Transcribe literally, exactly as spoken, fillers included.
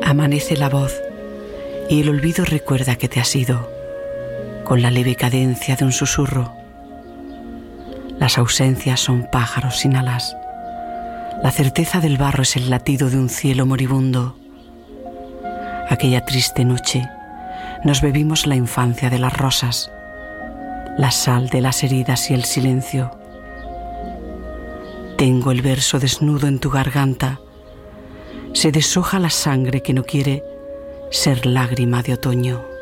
Amanece la voz y el olvido recuerda que te has ido, con la leve cadencia de un susurro. Las ausencias son pájaros sin alas. La certeza del barro es el latido de un cielo moribundo. Aquella triste noche nos bebimos la infancia de las rosas, la sal de las heridas y el silencio. Tengo el verso desnudo en tu garganta. Se deshoja la sangre que no quiere ser lágrima de otoño.